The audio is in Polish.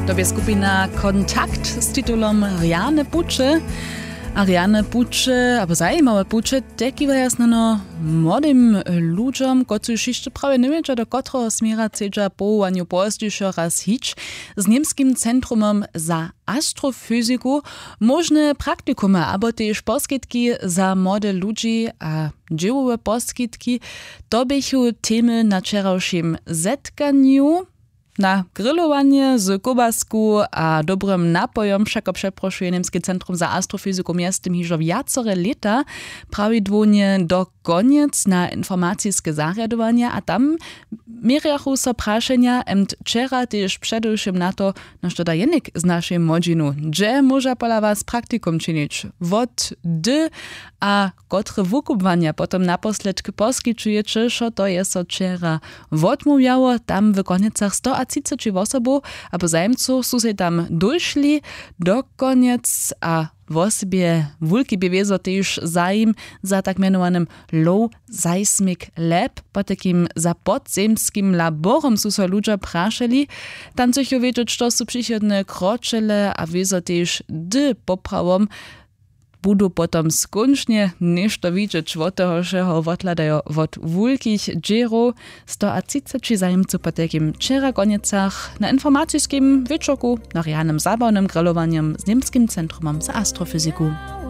Tobie skupina Kontakt z tytułom Rjane Pucze. A rjane pucze, albo zajímawe pucze, tekiwa jasno młodym ludziom, którzy jeszcze prawie nie wiedzą, do którego smiera chcedza po aniu pozdźišo raz hić, z Niemskim Centrumem za Astrofizyku możne praktikumy, albo też poskitki za młode ludzi a dziełowe poskitki, to bychu temy na wczorajszym zetkaniu. Na grillowanie z kobasku a dobrym napojom však przeproszuje Niemskie Centrum za Astrofizyku miastem hižo viacore leta, prawidłownie do koniec na informacyjskie zariadowanie, a tam mierjachu so praszenia wczera też przedewším na to, no što da jenik z naszej młodzinu, gdzie może pola was praktikum czynić, wod, a kotre wukubwania potem naposledky poskyčujecie, što to je so wczera odmówiało, tam w koniecach 130 osobów, albo zajemców są się tam doszli do koniec, a w osobie wulki bewiezo też zajm za tak mianowanym Low Seismic Lab, po takim za podzemskim laborom są się ludzie praszeli. Tam chcą wiedzieć, co są przychodne kroczele, a wiezo też poprawom budu potom skončne nešto widzieć od toho, že ho odhľadajú od wulkich dżerów. 130 zajemców po takim wczera koniecach na informacyjskim wieczoku, na rjanym zabawnym grillowaniem z Niemskim Centrumem za Astrofizyku.